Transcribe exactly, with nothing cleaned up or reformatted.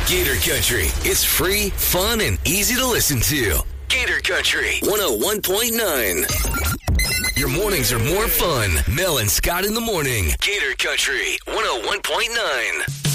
Gator Country. It's free, fun, and easy to listen to. Gator Country one oh one point nine. Your mornings are more fun. Mel and Scott in the morning. Gator Country one oh one point nine.